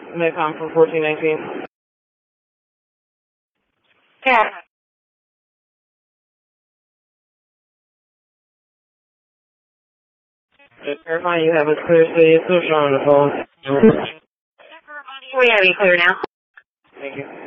Medcom for 1419. Yeah. Just verifying you have a clear city social on the phone. We have you clear now. Thank you.